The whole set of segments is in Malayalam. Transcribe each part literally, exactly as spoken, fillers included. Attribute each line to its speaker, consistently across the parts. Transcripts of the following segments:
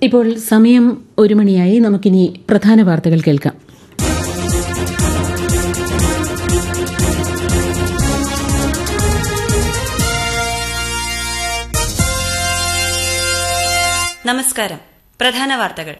Speaker 1: ഇപ്പോൾ സമയം ഒരു മണിയായി. നമുക്കിനി പ്രധാന വാർത്തകൾ കേൾക്കാം.
Speaker 2: നമസ്കാരം. പ്രധാന വാർത്തകൾ.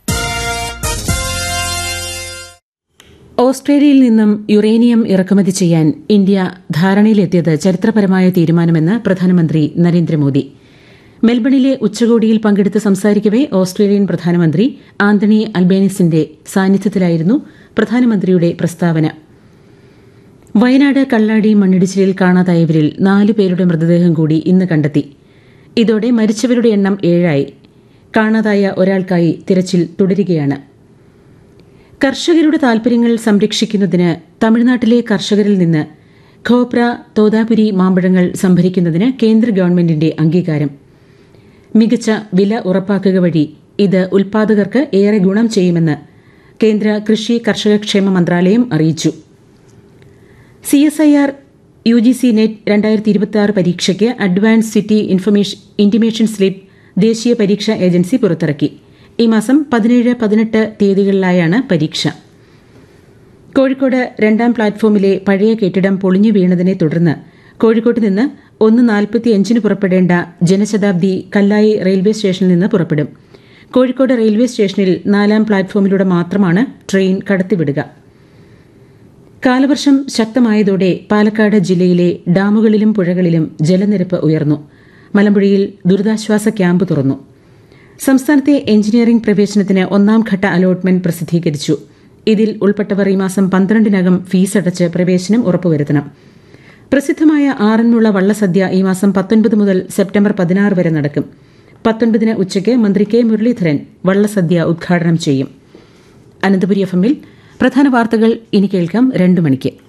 Speaker 1: ഓസ്ട്രേലിയയിൽ നിന്നും യുറേനിയം ഇറക്കുമതി ചെയ്യാൻ ഇന്ത്യ ധാരണയിലെത്തിയത് ചരിത്രപരമായ തീരുമാനമെന്ന് പ്രധാനമന്ത്രി നരേന്ദ്രമോദി. മെൽബണിലെ ഉച്ചകോടിയിൽ പങ്കെടുത്ത് സംസാരിക്കവെ ഓസ്ട്രേലിയൻ പ്രധാനമന്ത്രി ആന്റണി അൽബേനിസിന്റെ സാന്നിധ്യത്തിലായിരുന്നു പ്രധാനമന്ത്രിയുടെ പ്രസ്താവന. വയനാട് കള്ളാടി മണ്ണിടിച്ചിലിൽ കാണാതായവരിൽ നാല് പേരുടെ മൃതദേഹം കൂടി ഇന്ന് കണ്ടെത്തി. ഇതോടെ മരിച്ചവരുടെ എണ്ണം ഏഴായി. കാണാതായ ഒരാൾക്കായി തിരച്ചിൽ തുടരുകയാണ്. കർഷകരുടെ താൽപര്യങ്ങൾ സംരക്ഷിക്കുന്നതിന് തമിഴ്നാട്ടിലെ കർഷകരിൽ നിന്ന് ഖോപ്ര, തോതാപുരി മാമ്പഴങ്ങൾ സംഭരിക്കുന്നതിന് കേന്ദ്ര ഗവൺമെന്റിന്റെ അംഗീകാരം. മികച്ച വില ഉറപ്പാക്കുക വഴി ഇത് ഉൽപാദകർക്ക് ഏറെ ഗുണം ചെയ്യുമെന്ന് കേന്ദ്ര കൃഷി കർഷകക്ഷേമ മന്ത്രാലയം അറിയിച്ചു. C S I are you G C net രണ്ടായിരത്തി ഇരുപത്തിയാറ് പരീക്ഷയ്ക്ക് അഡ്വാൻസ് സിറ്റി ഇന്റിമേഷൻ സ്ലിപ്പ് ദേശീയ പരീക്ഷാ ഏജൻസി പുറത്തിറക്കി. ഈ മാസം പതിനേഴ് പതിനെട്ട് തീയതികളിലായാണ് പരീക്ഷ. കോഴിക്കോട് രണ്ടാം പ്ലാറ്റ്ഫോമിലെ പഴയ കെട്ടിടം പൊളിഞ്ഞു വീണതിനെ തുടർന്ന് കോഴിക്കോട്ട് നിന്ന് ഒന്ന് നാൽപ്പത്തിയഞ്ചിന് പുറപ്പെടേണ്ട ജനശതാബ്ദി കല്ലായി റെയിൽവേ സ്റ്റേഷനിൽ നിന്ന് പുറപ്പെടും. കോഴിക്കോട് റെയിൽവേ സ്റ്റേഷനിൽ നാലാം പ്ലാറ്റ്ഫോമിലൂടെ മാത്രമാണ് ട്രെയിൻ കടത്തിവിടുക. കാലവർഷം ശക്തമായതോടെ പാലക്കാട് ജില്ലയിലെ ഡാമുകളിലും പുഴകളിലും ജലനിരപ്പ് ഉയർന്നു. മലമ്പുഴയിൽ ദുരിതാശ്വാസ ക്യാമ്പ് തുറന്നു. സംസ്ഥാനത്തെ എഞ്ചിനീയറിംഗ് പ്രവേശനത്തിന് ഒന്നാം ഘട്ട അലോട്ട്മെന്റ് പ്രസിദ്ധീകരിച്ചു. ഇതിൽ ഉൾപ്പെട്ടവർ ഈ മാസം പന്ത്രണ്ടിനകം ഫീസടച്ച് പ്രവേശനം ഉറപ്പുവരുത്തണം. പ്രസിദ്ധമായ ആറന്മുള വള്ളസദ്യ ഈ മാസം പത്തൊൻപത് മുതൽ സെപ്റ്റംബർ പതിനാറ് വരെ നടക്കും. പത്തൊൻപതിന് ഉച്ചയ്ക്ക് മന്ത്രി കെ മുരളീധരൻ വള്ളസദ്യ ഉദ്ഘാടനം ചെയ്യും. അനന്തപുരി എഫ് എമ്മിൽ പ്രധാന വാർത്തകൾ ഇനി കേൾക്കാം രണ്ടു മണിക്ക്.